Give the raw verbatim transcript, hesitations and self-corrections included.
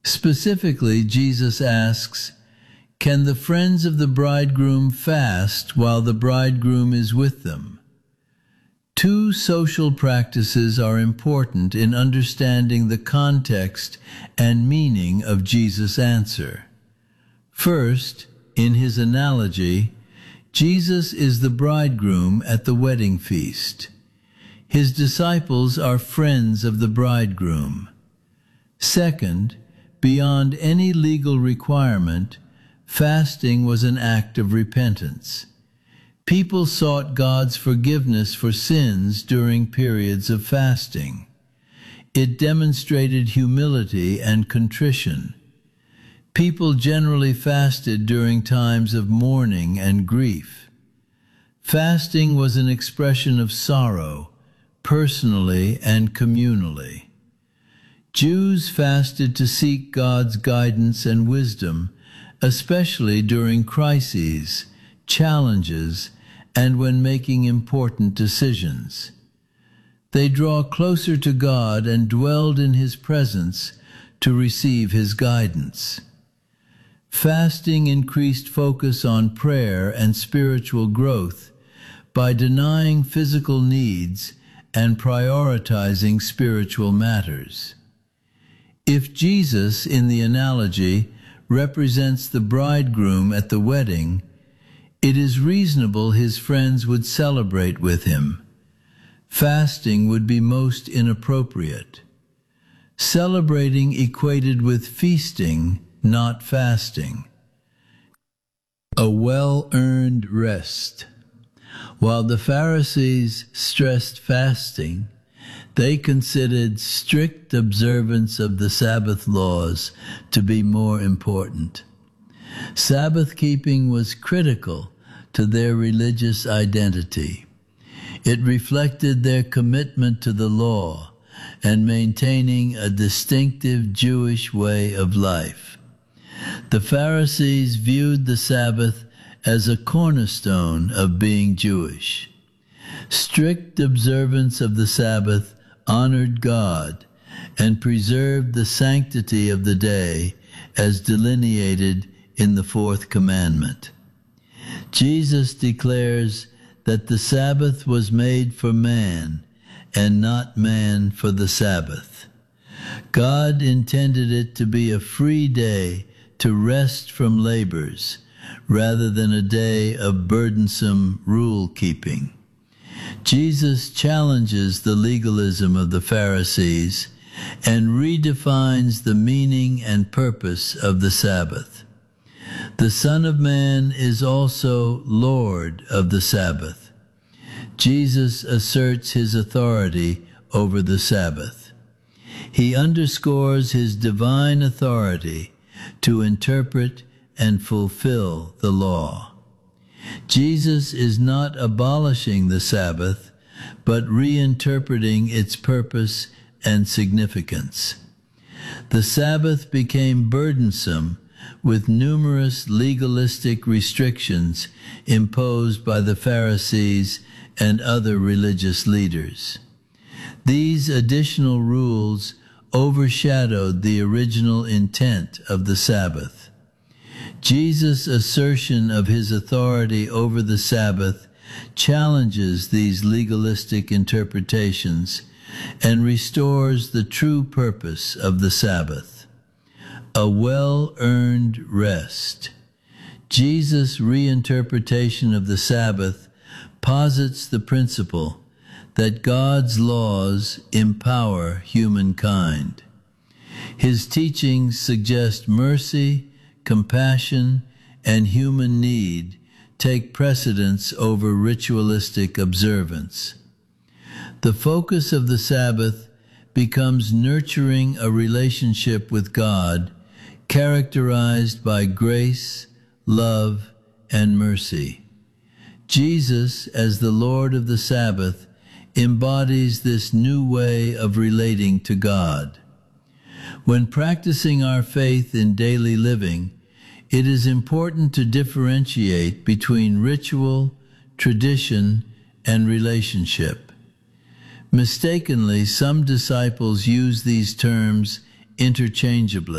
Specifically, Jesus asks, "Can the friends of the bridegroom fast while the bridegroom is with them?" Two social practices are important in understanding the context and meaning of Jesus' answer. First, in his analogy, Jesus is the bridegroom at the wedding feast. His disciples are friends of the bridegroom. Second, beyond any legal requirement, fasting was an act of repentance. People sought God's forgiveness for sins during periods of fasting. It demonstrated humility and contrition. People generally fasted during times of mourning and grief. Fasting was an expression of sorrow, personally and communally. Jews fasted to seek God's guidance and wisdom, especially during crises, challenges, and when making important decisions. They draw closer to God and dwelled in his presence to receive his guidance. Fasting increased focus on prayer and spiritual growth by denying physical needs and prioritizing spiritual matters. If Jesus, in the analogy, represents the bridegroom at the wedding, it is reasonable his friends would celebrate with him. Fasting would be most inappropriate. Celebrating equated with feasting, not fasting. A well-earned rest. While the Pharisees stressed fasting, they considered strict observance of the Sabbath laws to be more important. Sabbath keeping was critical to their religious identity. It reflected their commitment to the law and maintaining a distinctive Jewish way of life. The Pharisees viewed the Sabbath as a cornerstone of being Jewish. Strict observance of the Sabbath honored God and preserved the sanctity of the day as delineated in the fourth commandment. Jesus declares that the Sabbath was made for man and not man for the Sabbath. God intended it to be a free day to rest from labors rather than a day of burdensome rule-keeping. Jesus challenges the legalism of the Pharisees and redefines the meaning and purpose of the Sabbath. The Son of Man is also Lord of the Sabbath. Jesus asserts his authority over the Sabbath. He underscores his divine authority to interpret and fulfill the law. Jesus is not abolishing the Sabbath, but reinterpreting its purpose and significance. The Sabbath became burdensome with numerous legalistic restrictions imposed by the Pharisees and other religious leaders. These additional rules overshadowed the original intent of the Sabbath. Jesus' assertion of his authority over the Sabbath challenges these legalistic interpretations and restores the true purpose of the Sabbath, a well-earned rest. Jesus' reinterpretation of the Sabbath posits the principle that God's laws empower humankind. His teachings suggest mercy, compassion, and human need take precedence over ritualistic observance. The focus of the Sabbath becomes nurturing a relationship with God characterized by grace, love, and mercy. Jesus, as the Lord of the Sabbath, embodies this new way of relating to God. When practicing our faith in daily living, it is important to differentiate between ritual, tradition, and relationship. Mistakenly, some disciples use these terms interchangeably.